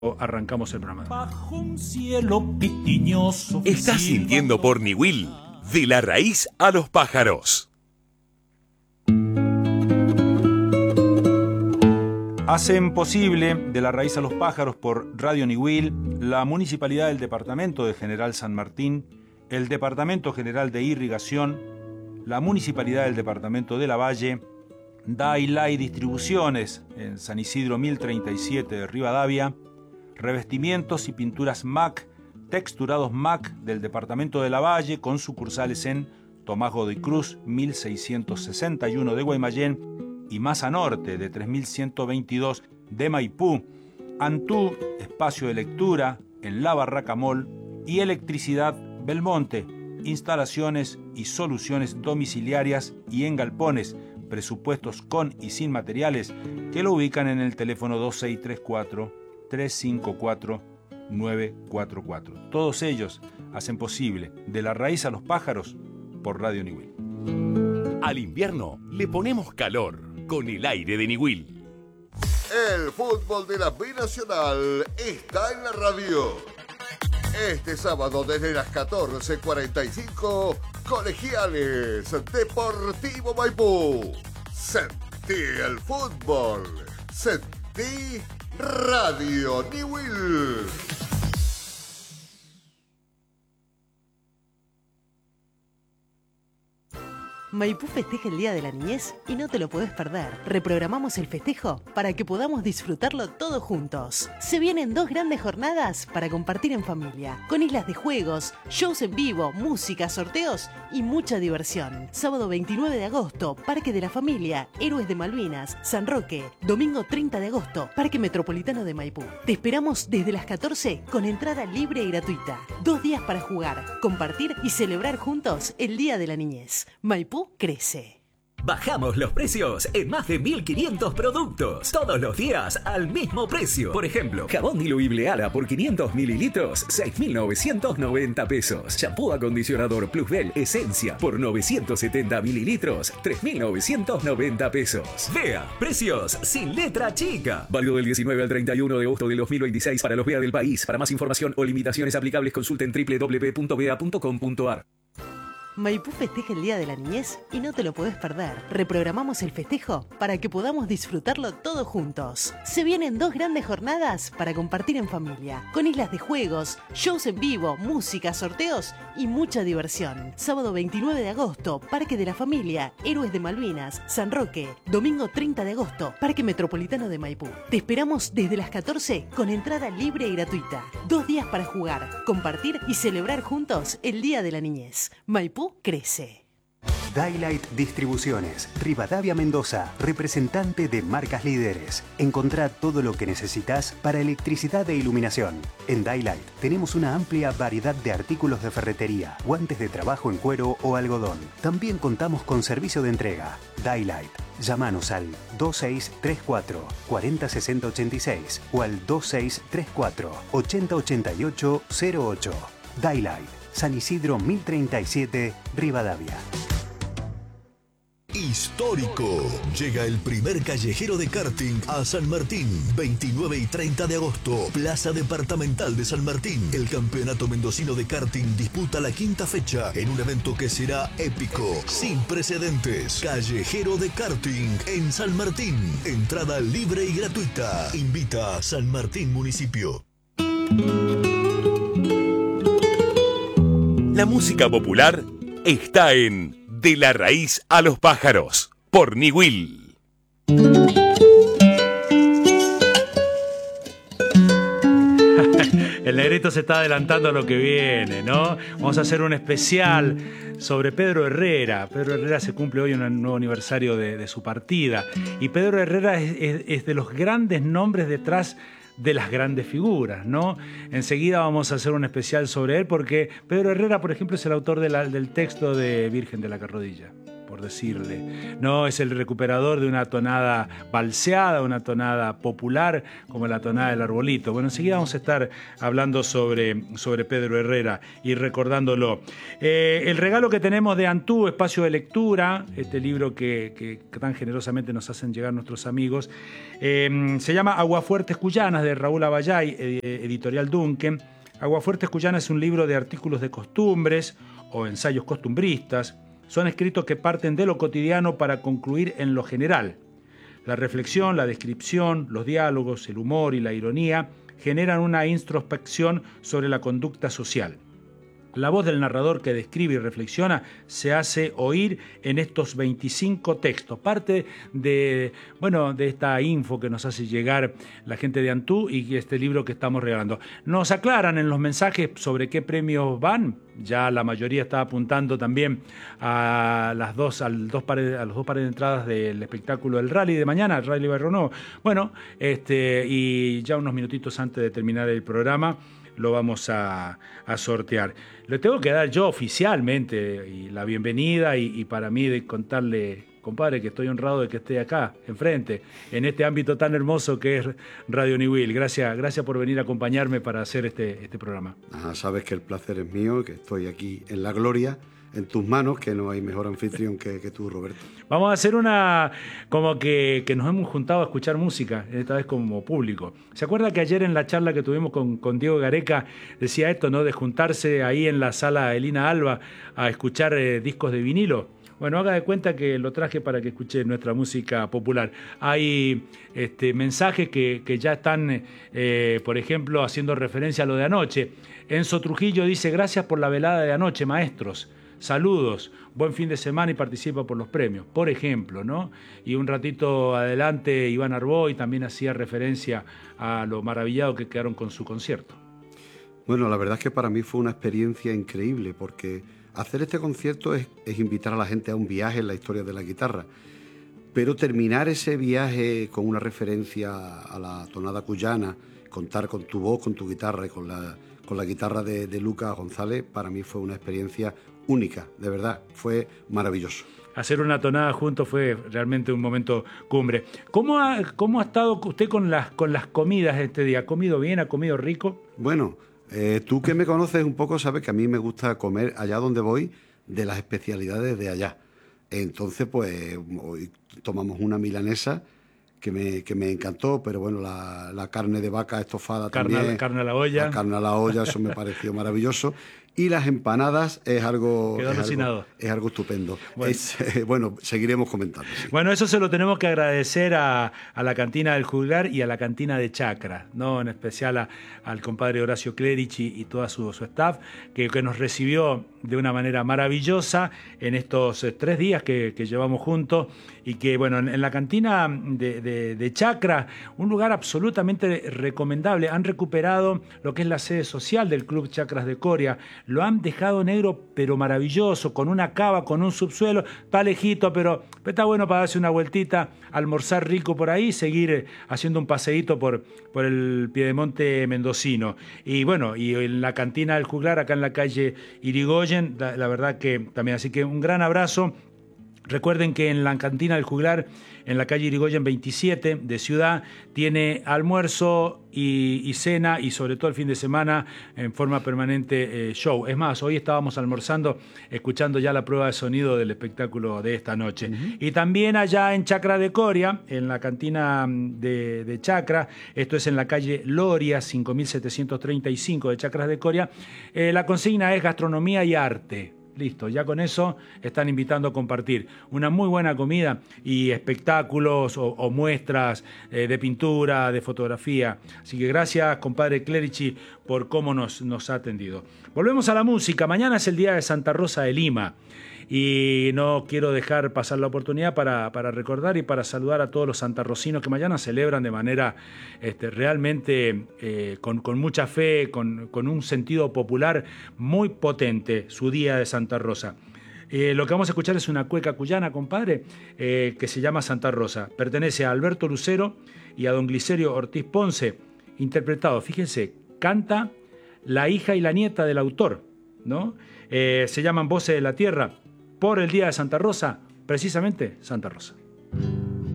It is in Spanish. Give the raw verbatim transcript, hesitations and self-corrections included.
Arrancamos el programa. Bajo un cielo pitiñoso. Estás sintiendo por Niwil, de la raíz a los pájaros. Hacen posible De la raíz a los pájaros por Radio Niwil la Municipalidad del Departamento de General San Martín, el Departamento General de Irrigación, la Municipalidad del Departamento de Lavalle, Dailai Distribuciones en San Isidro mil treinta y siete de Rivadavia, Revestimientos y Pinturas M A C, Texturados M A C del Departamento de Lavalle, con sucursales en Tomás Godoy Cruz mil seiscientos sesenta y uno de Guaymallén y Maza Norte de tres mil ciento veintidós de Maipú, Antú, espacio de lectura en La Barraca Mall, y Electricidad Belmonte, instalaciones y soluciones domiciliarias y en galpones, presupuestos con y sin materiales, que lo ubican en el teléfono dos seis tres cuatro, tres cinco cuatro, nueve cuatro cuatro. Todos ellos hacen posible De la raíz a los pájaros por Radio Niwil. Al invierno le ponemos calor con el aire de Niwil. El fútbol de la Binacional está en la radio. Este sábado desde las catorce cuarenta y cinco, Colegiales Deportivo Maipú. Sentí el fútbol. Sentí Radio Niwil. Maipú festeja el Día de la Niñez y no te lo podés perder. Reprogramamos el festejo para que podamos disfrutarlo todos juntos. Se vienen dos grandes jornadas para compartir en familia, con islas de juegos, shows en vivo, música, sorteos y mucha diversión. Sábado veintinueve de agosto, Parque de la Familia, Héroes de Malvinas, San Roque. Domingo treinta de agosto, Parque Metropolitano de Maipú. Te esperamos desde las catorce con entrada libre y gratuita. Dos días para jugar, compartir y celebrar juntos el Día de la Niñez. Maipú crece. Bajamos los precios en más de mil quinientos productos. Todos los días al mismo precio. Por ejemplo, jabón diluible Ara por quinientos mililitros, seis mil novecientos noventa pesos. Shampoo acondicionador Plusbel Esencia por novecientos setenta mililitros, tres mil novecientos noventa pesos. Vea, precios sin letra chica. Válido del diecinueve al treinta y uno de agosto del dos mil veintiséis para los V E A del país. Para más información o limitaciones aplicables, consulten doble u doble u doble u punto v e a punto com punto a r. Maipú festeja el Día de la Niñez y no te lo podés perder. Reprogramamos el festejo para que podamos disfrutarlo todos juntos. Se vienen dos grandes jornadas para compartir en familia, con islas de juegos, shows en vivo, música, sorteos y mucha diversión. Sábado veintinueve de agosto, Parque de la Familia, Héroes de Malvinas, San Roque. Domingo treinta de agosto, Parque Metropolitano de Maipú. Te esperamos desde las catorce con entrada libre y gratuita. Dos días para jugar, compartir y celebrar juntos el Día de la Niñez. Maipú crece. Dailight Distribuciones, Rivadavia Mendoza, representante de marcas líderes. Encontrá todo lo que necesitas para electricidad e iluminación. En Dailight tenemos una amplia variedad de artículos de ferretería, guantes de trabajo en cuero o algodón. También contamos con servicio de entrega. Dailight. Llámanos al dos seis tres cuatro, cuatro cero seis cero ocho seis o al dos seis tres cuatro, ocho cero ocho ocho cero ocho. Dailight. San Isidro mil treinta y siete, Rivadavia. Histórico. Llega el primer callejero de karting a San Martín. veintinueve y treinta de agosto. Plaza Departamental de San Martín. El Campeonato Mendocino de Karting disputa la quinta fecha en un evento que será épico, sin precedentes. Callejero de karting en San Martín. Entrada libre y gratuita. Invita a San Martín Municipio. La música popular está en De la raíz a los pájaros por Niwil. El negrito se está adelantando a lo que viene, ¿no? Vamos a hacer un especial sobre Pedro Herrera. Pedro Herrera se cumple hoy un nuevo aniversario de, de su partida. Y Pedro Herrera es, es, es de los grandes nombres detrás de las grandes figuras, ¿no? Enseguida vamos a hacer un especial sobre él porque Pedro Herrera, por ejemplo, es el autor de la, del texto de Virgen de la Carrodilla, por por decirle. No, es el recuperador de una tonada balseada, una tonada popular, como la tonada del arbolito. Bueno, enseguida vamos a estar hablando sobre, sobre Pedro Herrera y recordándolo. Eh, el regalo que tenemos de Antú, Espacio de Lectura, este libro que, que, que tan generosamente nos hacen llegar nuestros amigos, eh, se llama Aguafuertes Cuyanas, de Raúl Abayay, editorial Duncan. Aguafuertes Cuyanas es un libro de artículos de costumbres o ensayos costumbristas. Son escritos que parten de lo cotidiano para concluir en lo general. La reflexión, la descripción, los diálogos, el humor y la ironía generan una introspección sobre la conducta social. La voz del narrador que describe y reflexiona se hace oír en estos veinticinco textos. Parte de, bueno, de esta info que nos hace llegar la gente de Antú y este libro que estamos regalando. Nos aclaran en los mensajes sobre qué premios van. Ya la mayoría está apuntando también a las dos, al dos pares, a los dos pares de entradas del espectáculo del rally de mañana, el Rally Barrono. Bueno, este, y ya unos minutitos antes de terminar el programa lo vamos a, a sortear. Le tengo que dar yo oficialmente y la bienvenida y, y para mí de contarle, compadre, que estoy honrado de que esté acá, enfrente, en este ámbito tan hermoso que es Radio Niwil. Gracias, gracias por venir a acompañarme para hacer este, este programa. Ajá, sabes que el placer es mío, que estoy aquí en la gloria, en tus manos, que no hay mejor anfitrión que, que tú, Roberto. Vamos a hacer una, como que, que nos hemos juntado a escuchar música, esta vez como público. ¿Se acuerda que ayer en la charla que tuvimos con, con Diego Gareca decía esto, ¿no? De juntarse ahí en la sala Elina Alba a escuchar eh, discos de vinilo? Bueno, haga de cuenta que lo traje para que escuche nuestra música popular. Hay este, mensajes que, que ya están, eh, por ejemplo, haciendo referencia a lo de anoche. Enzo Trujillo dice, gracias por la velada de anoche, maestros. Saludos, buen fin de semana y participa por los premios, por ejemplo, ¿no? Y un ratito adelante Iván Arboy también hacía referencia a lo maravillado que quedaron con su concierto. Bueno, la verdad es que para mí fue una experiencia increíble porque hacer este concierto es, es invitar a la gente a un viaje en la historia de la guitarra, pero terminar ese viaje con una referencia a la tonada cuyana, contar con tu voz, con tu guitarra y con la, con la guitarra de, de Lucas González, para mí fue una experiencia única, de verdad, fue maravilloso. Hacer una tonada juntos fue realmente un momento cumbre. ¿Cómo ha, cómo ha estado usted con las, con las comidas este día? ¿Ha comido bien? ¿Ha comido rico? Bueno, eh, tú que me conoces un poco sabes que a mí me gusta comer allá donde voy de las especialidades de allá. Entonces, pues, hoy tomamos una milanesa que me, que me encantó, pero bueno, la, la carne de vaca estofada carne, también. Carne a la olla. La carne a la olla, eso me pareció maravilloso. Y las empanadas es algo, Quedó es alucinado. algo, es algo estupendo. Bueno. Es, eh, bueno, seguiremos comentando. Sí. Bueno, eso se lo tenemos que agradecer a, a la cantina del Juglar y a la cantina de Chacra, ¿no? En especial a, al compadre Horacio Clerici y, y todo su, su staff, que, que nos recibió de una manera maravillosa en estos eh, tres días que, que llevamos juntos y que, bueno, en, en la cantina de, de, de Chacra, un lugar absolutamente recomendable. Han recuperado lo que es la sede social del Club Chacras de Coria. Lo han dejado negro, pero maravilloso, con una cava, con un subsuelo, está lejito, pero está bueno para darse una vueltita, almorzar rico por ahí, seguir haciendo un paseíto por, por el piedemonte mendocino. Y bueno, y en la cantina del Juglar, acá en la calle Irigoyen, la, la verdad que también, así que un gran abrazo. Recuerden que en la cantina del Juglar, en la calle Irigoyen veintisiete de Ciudad, tiene almuerzo y, y cena y sobre todo el fin de semana en forma permanente eh, show. Es más, hoy estábamos almorzando, escuchando ya la prueba de sonido del espectáculo de esta noche. Uh-huh. Y también allá en Chacra de Coria, en la cantina de, de Chacra, esto es en la calle Loria, cinco mil setecientos treinta y cinco de Chacras de Coria, eh, la consigna es gastronomía y arte. Listo, ya con eso están invitando a compartir una muy buena comida y espectáculos o, o muestras eh, de pintura, de fotografía. Así que gracias, compadre Clerici, por cómo nos, nos ha atendido. Volvemos a la música. Mañana es el día de Santa Rosa de Lima y no quiero dejar pasar la oportunidad para, para recordar y para saludar a todos los santarrocinos que mañana celebran de manera este, realmente eh, con, con mucha fe, con, con un sentido popular muy potente su día de Santa Rosa. Eh, lo que vamos a escuchar es una cueca cuyana, compadre, eh, que se llama Santa Rosa. Pertenece a Alberto Lucero y a don Glicerio Ortiz Ponce, interpretado, fíjense, canta la hija y la nieta del autor, ¿no? Eh, se llaman Voces de la Tierra. Por el día de Santa Rosa, precisamente Santa Rosa.